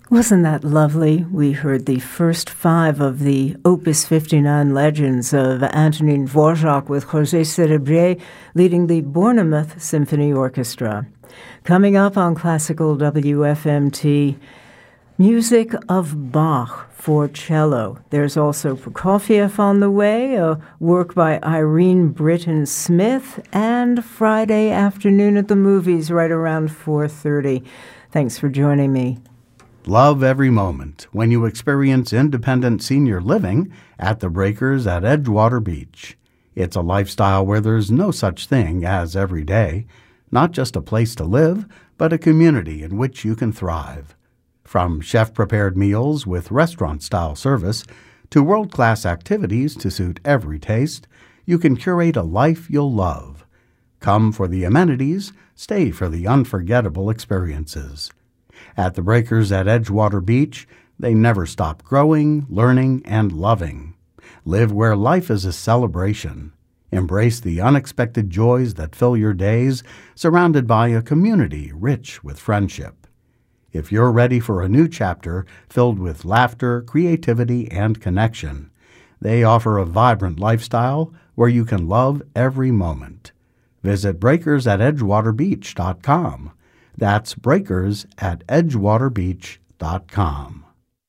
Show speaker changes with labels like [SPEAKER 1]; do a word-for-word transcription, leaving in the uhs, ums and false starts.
[SPEAKER 1] Wasn't that lovely? We heard the first five of the Opus fifty-nine Legends of Antonin Dvorak with José Cerebrier leading the Bournemouth Symphony Orchestra. Coming up on Classical W F M T, music of Bach for cello. There's also Prokofiev on the way, a work by Irene Britton Smith, and Friday afternoon at the movies right around four thirty. Thanks for joining me.
[SPEAKER 2] Love every moment when you experience independent senior living at the Breakers at Edgewater Beach. It's a lifestyle where there's no such thing as every day, not just a place to live, but a community in which you can thrive. From chef-prepared meals with restaurant-style service to world-class activities to suit every taste, you can curate a life you'll love. Come for the amenities, stay for the unforgettable experiences. At the Breakers at Edgewater Beach, they never stop growing, learning, and loving. Live where life is a celebration. Embrace the unexpected joys that fill your days, surrounded by a community rich with friendship. If you're ready for a new chapter filled with laughter, creativity, and connection, they offer a vibrant lifestyle where you can love every moment. Visit breakers at edgewater beach dot com. That's breakers at edgewater beach dot com.